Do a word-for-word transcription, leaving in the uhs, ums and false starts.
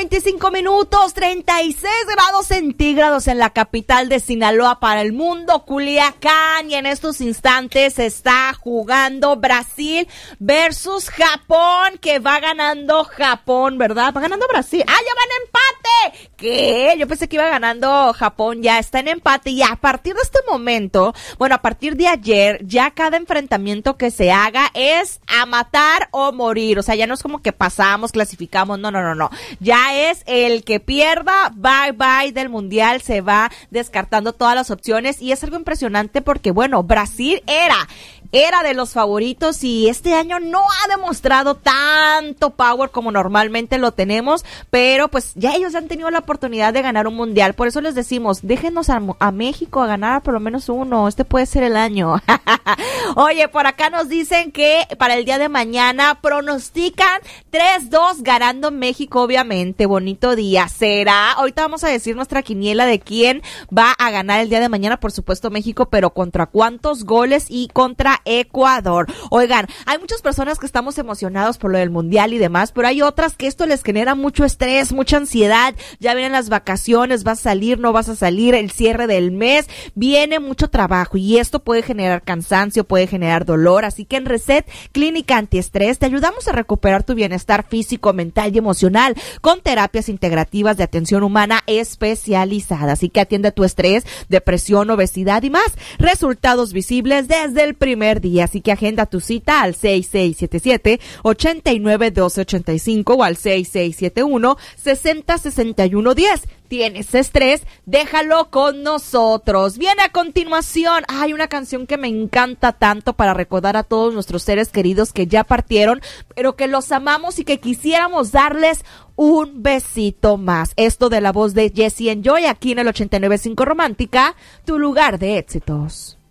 veinticinco minutos, treinta y seis grados centígrados en la capital de Sinaloa para el mundo, Culiacán, y en estos instantes se está jugando Brasil versus Japón, que va ganando Japón, ¿verdad? Va ganando Brasil. ¡Ah, ya van en empate! ¿Qué? Yo pensé que iba ganando Japón, ya está en empate, y a partir de este momento, bueno, a partir de ayer, ya cada enfrentamiento que se haga es a matar o morir, o sea, ya no es como que pasamos, clasificamos, no, no, no, no, ya es el que pierda, bye bye del mundial, se va descartando todas las opciones, y es algo impresionante porque, bueno, Brasil era Era de los favoritos y este año no ha demostrado tanto power como normalmente lo tenemos, pero pues ya ellos han tenido la oportunidad de ganar un mundial, por eso les decimos, déjenos a, a México a ganar por lo menos uno, este puede ser el año. Oye, por acá nos dicen que para el día de mañana pronostican tres dos ganando México, obviamente, bonito día, ¿será? Ahorita vamos a decir nuestra quiniela de quién va a ganar el día de mañana, por supuesto México, pero contra cuántos goles y contra Ecuador. Oigan, hay muchas personas que estamos emocionados por lo del mundial y demás, pero hay otras que esto les genera mucho estrés, mucha ansiedad, ya vienen las vacaciones, vas a salir, no vas a salir, el cierre del mes, viene mucho trabajo y esto puede generar cansancio, puede generar dolor, así que en Reset Clínica Antiestrés te ayudamos a recuperar tu bienestar físico, mental y emocional con terapias integrativas de atención humana especializada, así que atiende tu estrés, depresión, obesidad y más, resultados visibles desde el primer día, así que agenda tu cita al seis seis siete siete, ocho nueve, uno dos ocho cinco o al seis seis siete uno, seis cero seis uno uno cero. ¿Tienes estrés? Déjalo con nosotros. Viene a continuación, hay una canción que me encanta tanto para recordar a todos nuestros seres queridos que ya partieron, pero que los amamos y que quisiéramos darles un besito más. Esto de la voz de Jesse and Joy aquí en el ochenta y nueve punto cinco Romántica, tu lugar de éxitos.